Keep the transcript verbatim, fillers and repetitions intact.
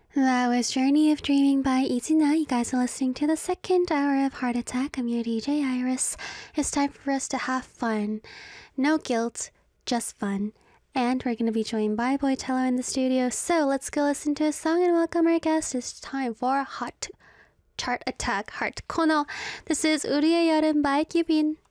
That was Journey of Dreaming by Itina. You guys are listening to the second hour of Heart Attack. I'm your D J Iris. It's time for us to have fun. No guilt, just fun. And we're going to be joined by Boitello in the studio. So let's go listen to a song and welcome our guest. It's time for Hot Chart Attack Heart Kono. This is 우리의 여름 by Kyubin.